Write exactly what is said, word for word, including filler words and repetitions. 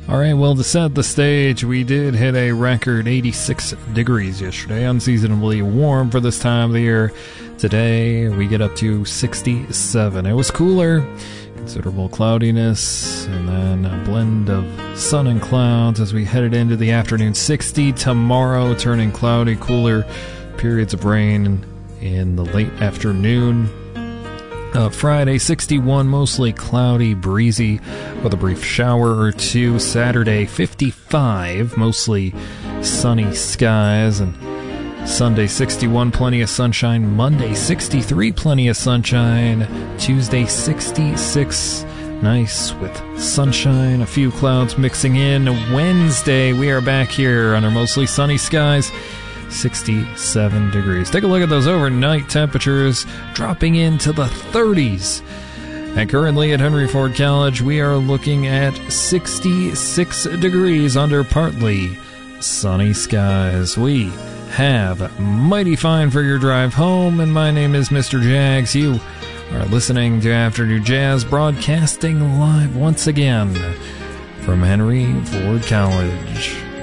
All right, well, to set the stage, we did hit a record eighty-six degrees yesterday, unseasonably warm for this time of the year. Today, we get up to sixty-seven. It was cooler, considerable cloudiness, and then a blend of sun and clouds as we headed into the afternoon. sixty tomorrow, turning cloudy, cooler, periods of rain in the late afternoon. Uh, Friday, sixty-one, mostly cloudy, breezy, with a brief shower or two. Saturday, fifty-five, mostly sunny skies. And Sunday, sixty-one, plenty of sunshine. Monday, sixty-three, plenty of sunshine. Tuesday, sixty-six, nice with sunshine, a few clouds mixing in. Wednesday, we are back here under mostly sunny skies. sixty-seven degrees. Take a look at those overnight temperatures dropping into the thirties. And currently at Henry Ford College, we are looking at sixty-six degrees under partly sunny skies. We have mighty fine for your drive home, and my name is Mister Jags. You are listening to Afternoon Jazz, broadcasting live once again from Henry Ford College.